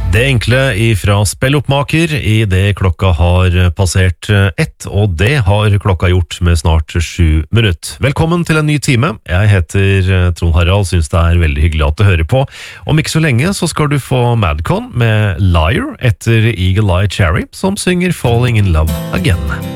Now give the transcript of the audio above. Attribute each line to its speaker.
Speaker 1: Det enkle ifra spelloppmaker I det klokka har passert 1, og det har klokka gjort med snart 7 minutter. Velkommen til en ny time. Jeg heter Trond Harald, synes det veldig hyggelig at du hører på. Om ikke så lenge så skal du få Madcon med Liar etter Eagle Eye Cherry, som synger Falling in Love Again.